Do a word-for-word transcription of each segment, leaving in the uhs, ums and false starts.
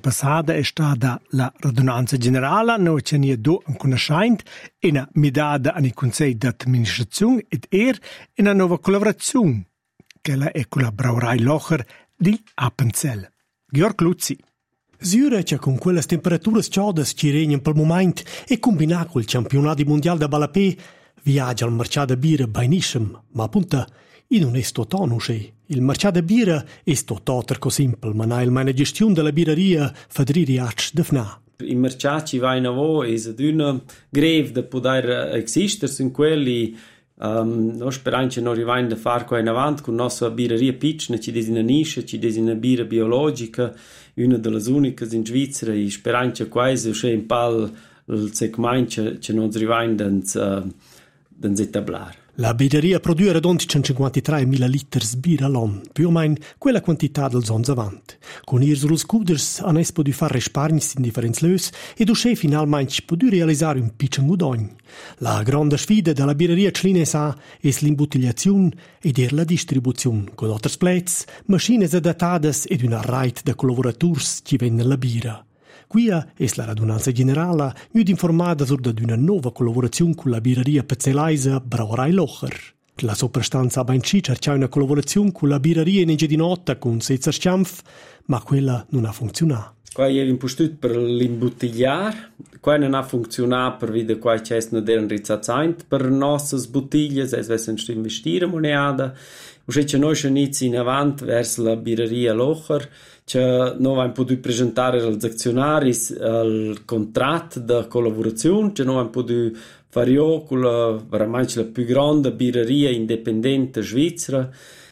passada è stata la radunanza generale, noi ci hanno do un conoscente, una medata al Consiglio d'amministrazione ed er una nuova collaborazione, che è con la Brauerei Locher di Appenzell. Georg Luzzi. Sicura che con quelle temperature sciode che regnano per il momento e combinato col campionato mondiale da Balapé, viaggia al mercato di birra benissimo, ma appunto in non è totale uscì. Il mercato di birra è totale semplice, ma non è la gestione della birreria Federici Hatsch de Fna. I mercati vanno a voi, è una greve di poter esistere, sono quelli um, noi speriamo che non arriviamo a fare qua in avanti con la nostra birreria piccola, ci dice una niscia, ci dice una birra biologica, una delle uniche in Svizzera, e speriamo che questo sia un po' il segmento che non arriviamo a etablare. La birreria produce rond centocinquantatré mila litri di birra all'anno, più o meno quella quantità dels anni avanti. Con i scuders hanno es potuto fare risparmi in differenti luoghi e uscì finalmente potuto realizzare un piccolo guadagno. La grande sfida della birreria Clinesa è l'imbottigliazione ed la distribuzione, con altri plezzi, macchine adattate ed una rete di collaboratori che vendono la birra. Qui è la radunanza generale ed informata sur una nuova collaborazione con la birreria pezzelaisa Brauerei Locher. La soprastanza ha ben ci cercava una collaborazione con la birreria in Engedinotta con Setzer Schiampf, ma quella non ha funzionato. Qua è impostato per l'imbottigliare, qua non ha funzionato per vedere qua c'è una derenrizzazione per le nostre bottiglie, se vessono investire moneta. Uscì noi ci inizi in avanti verso la birreria Locher, che noi abbiamo potuto presentare agli azionari il contratto di collaborazione, che noi abbiamo potuto fare con la, veramente la più grande birreria indipendente svizzera,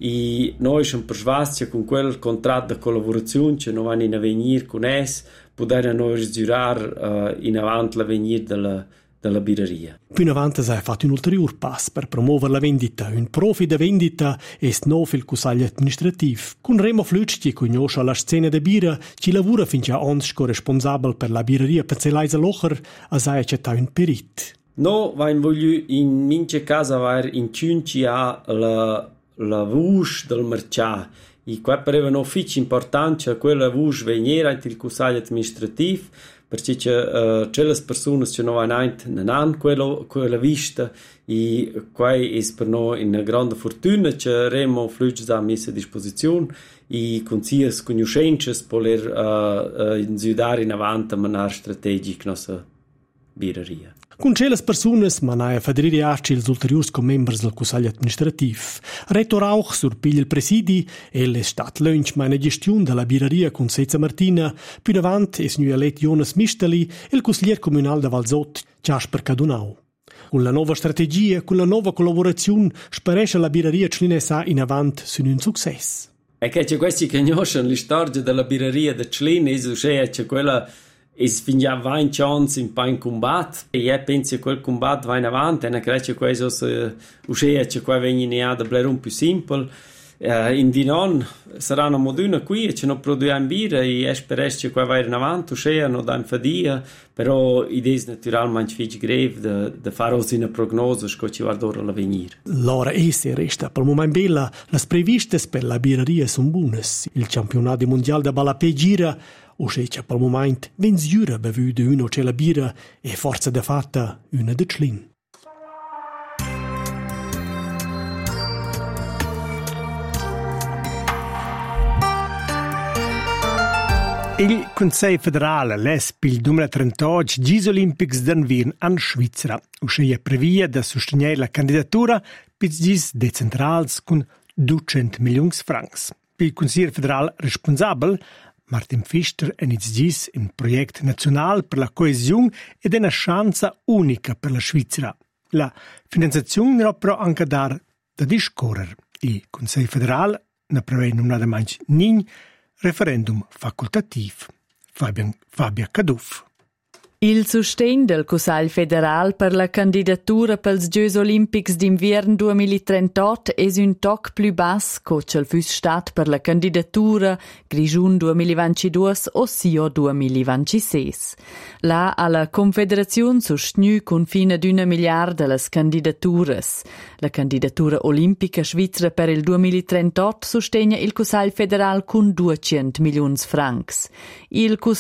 e noi siamo persuasi che con quel contratto di collaborazione che noi abbiamo in avvenire con esse, potremo noi risultare uh, in avanti l'avvenire della della birreria. Più in avanti si è fatto un ulteriore passo per promuovere la vendita. Un profi da vendita è nuovo il consiglio amministrativo. Con Remo Flutsch, che conosce la scena da birra, ci lavora finché anzi responsabile per la birreria Pezzelaisa Locher, a si accettato un perito. No, vain voglio in mince casa avere in cinci a la, la voce del mercato. E qua pareva no fici importante che quella voce venire anche il consiglio amministrativo, perché uh, c'è le persone che non hanno quella, quella vista, e qua è per noi una grande fortuna che Remo Flutsch ha messo a disposizione e con sia conoscenze per poter uh, uh, insiudare in avanti a maniera strategica la nostra birreria. Con quelle persone, Manaia Federici Hatsch e gli ulteriori membri del Consiglio amministrativo. Reto Rauch surpiglia il presidi e le stat lunch ma una gestione della birreria con Sezza Martina. Più in avanti è il eletto Jonas Misteli e il consigliere comunale da Valzot, Jasper Cadunau. Con la nuova strategia, con la nuova collaborazione, speresce la birreria Clinesa in avanti su un successo. E che c'è questi che conoscono la storia della birreria di Clinesa, c'è quella es fin ja vain chance in pain combat e io penso che quel combat va in avanti e non credo che questo uscì che qua vengi ne da bler un più simple uh, in di non saranno moduna qui e ce non produiamo birra e spero che qua va in avanti uscì non da fadia però idea naturalmente fici greve di fare aussi una prognosi che ci guarda ora l'avvenire. L'ora è se resta per il momento bella le previste per la birreria sono buone. Il campionato mondiale da Balapé gira o se c'è per il momento venzura bevuta uno c'è la birra e forza da fatta una de Clin. Il Consiglio federale les pil duemilatrentotto Gis Olympics d'Anvien an Svizzera. Uscì previa da sostenere la candidatura per Gis decentrals con duecento milioni francs. Il Consiglio federale responsabile Martin Pfister inizia un progetto nazionale per la coesione ed è una chance unica per la Svizzera. La finanziazione era però anche da, da discorrere. Il Consiglio federale ne prevede non mai niente referendum facultativ. Fabian, Fabia Caduff. Il sustegn del Consiglio federal per la candidatura pels Giocs Olimpics d'inviern duemilatrentotto es un toc più bass co cel fus stat per la candidatura Grigiun duemilaventidue o Sio duemilaventisei. La alla Confederazione sostenu con fine d'una miliarda las candidaturas. La candidatura olimpica svizzera per il duemilatrentotto sostegna il Consiglio federal con duecento milioni francs. Il